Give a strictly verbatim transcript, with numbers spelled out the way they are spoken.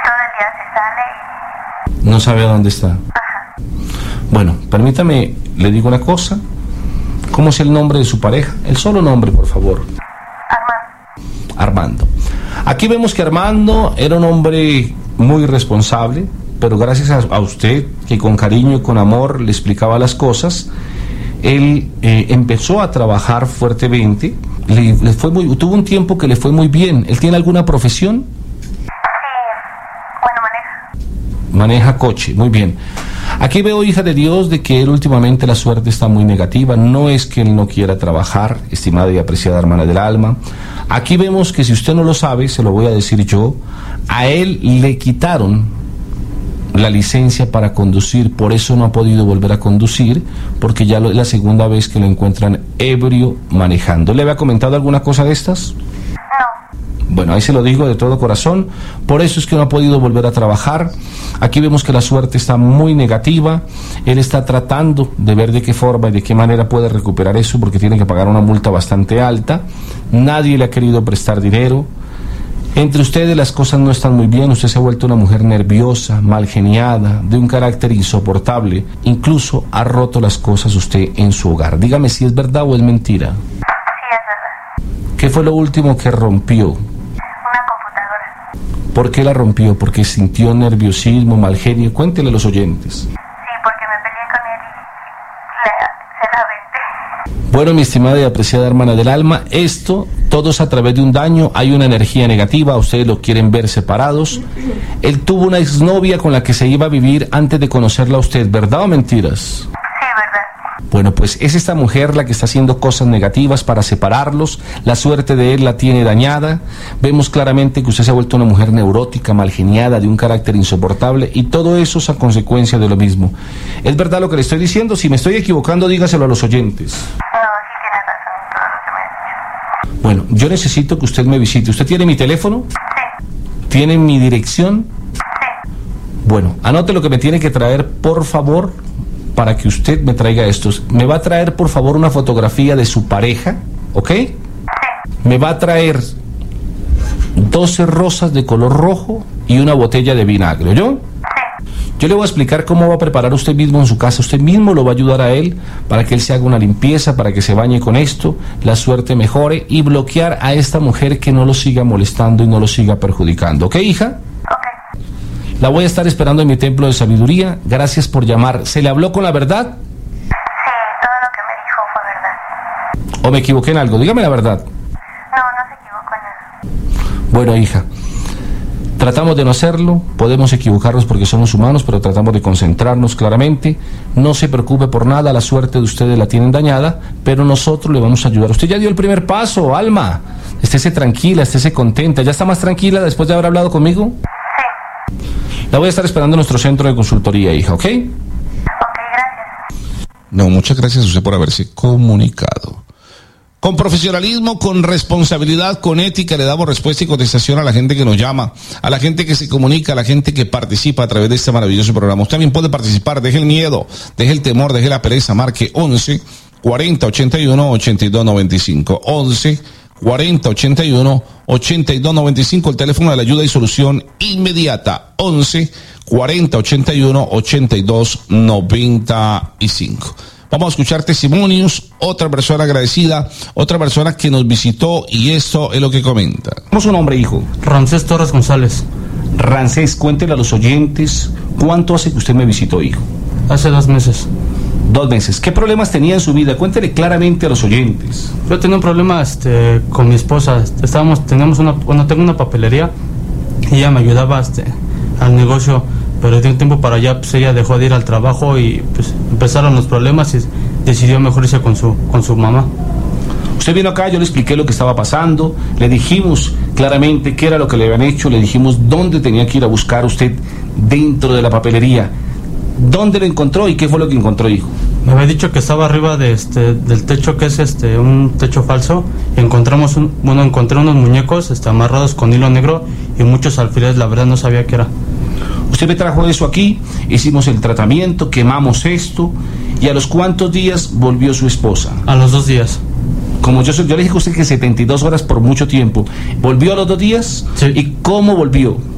todo el día se sale y... No sabe a dónde está. Ajá. Bueno, permítame, le digo una cosa. ¿Cómo es el nombre de su pareja? El solo nombre, por favor. Armando. Armando. Aquí vemos que Armando era un hombre muy responsable, pero gracias a, a usted, que con cariño y con amor le explicaba las cosas, él eh, empezó a trabajar fuertemente. Le, le fue muy, tuvo un tiempo que le fue muy bien. ¿Él tiene alguna profesión? Sí, bueno, maneja. Maneja coche, muy bien. Aquí veo, hija de Dios, de que él últimamente la suerte está muy negativa. No es que él no quiera trabajar, estimada y apreciada hermana del alma. Aquí vemos que, si usted no lo sabe, se lo voy a decir yo, a él le quitaron la licencia para conducir, por eso no ha podido volver a conducir, porque ya es la segunda vez que lo encuentran ebrio manejando. ¿Le había comentado alguna cosa de estas? No. Bueno, ahí se lo digo de todo corazón. Por eso es que no ha podido volver a trabajar. Aquí vemos que la suerte está muy negativa. Él está tratando de ver de qué forma y de qué manera puede recuperar eso, porque tiene que pagar una multa bastante alta. Nadie le ha querido prestar dinero. Entre ustedes las cosas no están muy bien. Usted se ha vuelto una mujer nerviosa, mal geniada, de un carácter insoportable. Incluso ha roto las cosas usted en su hogar. Dígame si es verdad o es mentira. Sí, es verdad. ¿Qué fue lo último que rompió? Una computadora. ¿Por qué la rompió? ¿Porque sintió nerviosismo, mal genio? Cuéntele a los oyentes. Sí, porque me peleé con él y le, se la aventé. Bueno, mi estimada y apreciada hermana del alma, esto, todos a través de un daño, hay una energía negativa, ustedes lo quieren ver separados. Él tuvo una exnovia con la que se iba a vivir antes de conocerla a usted, ¿verdad o mentiras? Sí, verdad. Bueno, pues es esta mujer la que está haciendo cosas negativas para separarlos. La suerte de él la tiene dañada. Vemos claramente que usted se ha vuelto una mujer neurótica, malgeniada, de un carácter insoportable, y todo eso es a consecuencia de lo mismo. ¿Es verdad lo que le estoy diciendo? Si me estoy equivocando, dígaselo a los oyentes. No, sí tienes razón en todo lo que me has dicho. Bueno, yo necesito que usted me visite. ¿Usted tiene mi teléfono? Sí. ¿Tiene mi dirección? Sí. Bueno, anote lo que me tiene que traer, por favor, para que usted me traiga estos. Me va a traer, por favor, una fotografía de su pareja, ¿ok? Sí. Me va a traer doce rosas de color rojo y una botella de vinagre, ¿oyó? Sí. Yo le voy a explicar cómo va a preparar usted mismo en su casa. Usted mismo lo va a ayudar a él para que él se haga una limpieza, para que se bañe con esto, la suerte mejore, y bloquear a esta mujer que no lo siga molestando y no lo siga perjudicando. ¿Ok, hija? Ok. La voy a estar esperando en mi templo de sabiduría. Gracias por llamar. ¿Se le habló con la verdad? Sí, todo lo que me dijo fue verdad. ¿O me equivoqué en algo? Dígame la verdad. No, no se equivocó en nada. Bueno, hija, tratamos de no hacerlo, podemos equivocarnos porque somos humanos, pero tratamos de concentrarnos claramente. No se preocupe por nada, la suerte de ustedes la tienen dañada, pero nosotros le vamos a ayudar. Usted ya dio el primer paso, Alma. Estése tranquila, estése contenta. ¿Ya está más tranquila después de haber hablado conmigo? Sí. La voy a estar esperando en nuestro centro de consultoría, hija, ¿ok? Ok, gracias. No, muchas gracias a usted por haberse comunicado. Con profesionalismo, con responsabilidad, con ética, le damos respuesta y contestación a la gente que nos llama, a la gente que se comunica, a la gente que participa a través de este maravilloso programa. Usted también puede participar, deje el miedo, deje el temor, deje la pereza, marque once cuarenta ochenta y uno ochenta y dos noventa y cinco, once cuarenta ochenta y uno ochenta y dos noventa y cinco, el teléfono de la ayuda y solución inmediata, once cuarenta ochenta y uno ochenta y dos noventa y cinco. Vamos a escuchar testimonios, otra persona agradecida, otra persona que nos visitó, y esto es lo que comenta. ¿Cómo es su nombre, hijo? Ramsés Torres González. Ramsés, cuéntele a los oyentes, ¿cuánto hace que usted me visitó, hijo? Hace dos meses. Dos meses. ¿Qué problemas tenía en su vida? Cuéntele claramente a los oyentes. Yo tenía un problema este, con mi esposa. Estábamos, teníamos una, bueno, tengo una papelería y ella me ayudaba este, al negocio, pero de un tiempo para allá pues ella dejó de ir al trabajo y pues empezaron los problemas y decidió mejor irse con su, con su mamá. Usted vino acá, yo le expliqué lo que estaba pasando, le dijimos claramente qué era lo que le habían hecho, le dijimos dónde tenía que ir a buscar usted dentro de la papelería. ¿Dónde lo encontró y qué fue lo que encontró, hijo? Me había dicho que estaba arriba de este, del techo, que es este un techo falso, y encontramos un, bueno, encontré unos muñecos este, amarrados con hilo negro y muchos alfileres, la verdad no sabía qué era. Usted me trajo eso aquí, hicimos el tratamiento, quemamos esto, y a los cuántos días volvió su esposa. A los dos días. Como yo, yo le dije a usted que setenta y dos horas por mucho tiempo. ¿Volvió a los dos días? Sí. ¿Y cómo volvió?